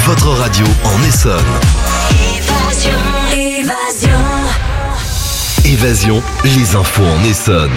votre radio en Essonne. Évasion, les infos en Essonne.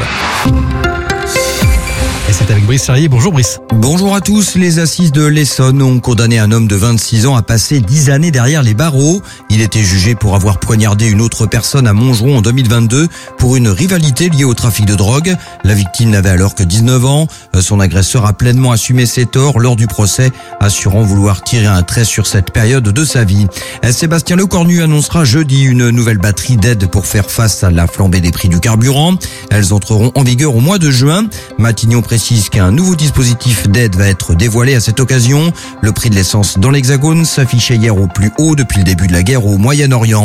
Et c'est avec Brice Charrier. Bonjour Brice. Bonjour à tous. Les assises de l'Essonne ont condamné un homme de 26 ans à passer 10 années derrière les barreaux. Il était jugé pour avoir poignardé une autre personne à Montgeron en 2022 pour une rivalité liée au trafic de drogue. La victime n'avait alors que 19 ans. Son agresseur a pleinement assumé ses torts lors du procès, assurant vouloir tirer un trait sur cette période de sa vie. Sébastien Lecornu annoncera jeudi une nouvelle batterie d'aide pour faire face à la flambée des prix du carburant. Elles entreront en vigueur au mois de juin. Matignon précise qu'un nouveau dispositif d'aide va être dévoilé à cette occasion. Le prix de l'essence dans l'Hexagone s'affichait hier au plus haut depuis le début de la guerre au Moyen-Orient.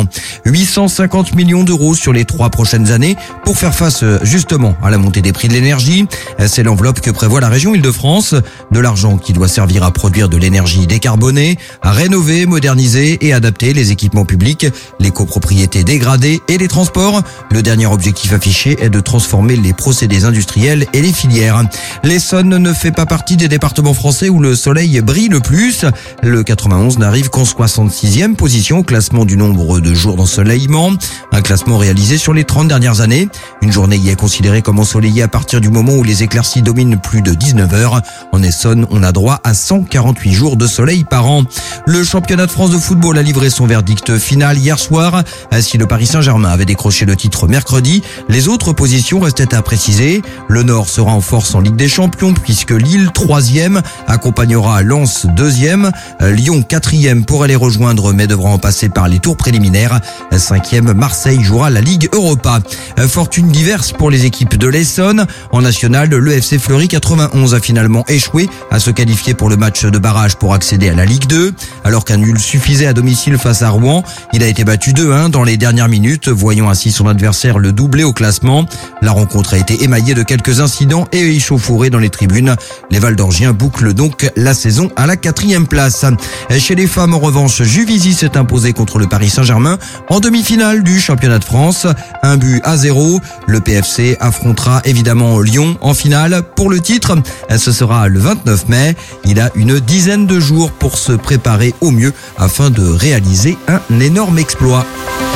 850 millions d'euros sur les 3 prochaines années pour faire face justement à la montée des prix de l'énergie. C'est l'enveloppe que prévoit la région Île-de-France. De l'argent qui doit servir à produire de l'énergie décarbonée, à rénover, moderniser et adapter les équipements publics, les copropriétés dégradées et les transports. Le dernier objectif affiché est de transformer les procédés industriels et les filières. L'Essonne ne fait pas partie des départements français où le soleil brille le plus. Le 91 n'arrive qu'en 66e position au classement du nombre de jours d'ensoleillement. Un classement réalisé sur les 30 dernières années. Une journée y est considérée comme ensoleillée à partir du moment où les éclaircies dominent plus de 19 heures. En Essonne, on a droit à 148 jours de soleil par an. Le championnat de France de football a livré son verdict final hier soir. Si le Paris Saint-Germain avait décroché le titre mercredi, les autres positions restaient à préciser. Le Nord sera en force en Ligue des Champions puisque Lille, 3e, accompagnera Lens, 2e. Lyon, 4e, pourrait les rejoindre mais devra en passer par les tours préliminaires. 5e, Marseille jouera la Ligue Europa. Fortune diverse pour les équipes de l'Essonne. En national, le FC Fleury 91 a finalement échoué à se qualifier pour le match de barrage pour accéder à la Ligue 2. Alors qu'un nul suffisait à domicile face à Rouen, il a été battu 2-1 dans les dernières minutes, voyant ainsi son adversaire le doubler au classement. La rencontre a été émaillée de quelques incidents et échauffourée dans les tribunes. Les Val-d'Orgiens bouclent donc la saison à la 4e place. Chez les femmes, en revanche, Juvisy s'est imposé contre le Paris Saint-Germain en demi-finale du championnat de France. 1-0. Le PFC affrontera évidemment Lyon en finale pour le titre. Ce sera le 29 mai. Il a une dizaine de jours pour se préparer au mieux afin de réaliser un énorme exploit.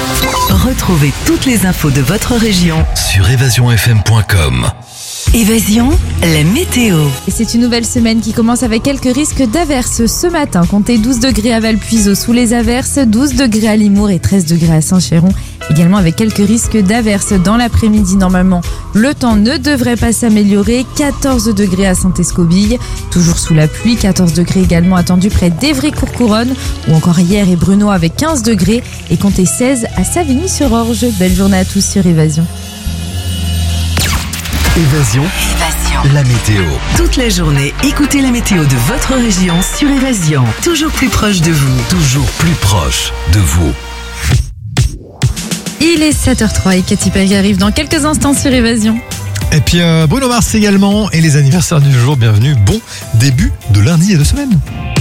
Retrouvez toutes les infos de votre région Sur évasionfm.com. Évasion, la météo. Et c'est une nouvelle semaine qui commence avec quelques risques d'averses ce matin. Comptez 12 degrés à Valpuiseau sous les averses, 12 degrés à Limours et 13 degrés à Saint-Chéron. Également avec quelques risques d'averses dans l'après-midi. Normalement, le temps ne devrait pas s'améliorer. 14 degrés à Saint-Escobille, toujours sous la pluie. 14 degrés également attendus près d'Évry-Courcouronnes ou encore hier et Bruno avec 15 degrés. Et comptez 16 à Savigny-sur-Orge. Belle journée à tous sur Évasion. Évasion, la météo. Toute la journée, écoutez la météo de votre région sur Évasion. Toujours plus proche de vous. Toujours plus proche de vous. Il est 7h03 et Katy Perry arrive dans quelques instants sur Évasion. Et puis Bruno Mars également. Et les anniversaires du jour, bienvenue. Bon début de lundi et de semaine.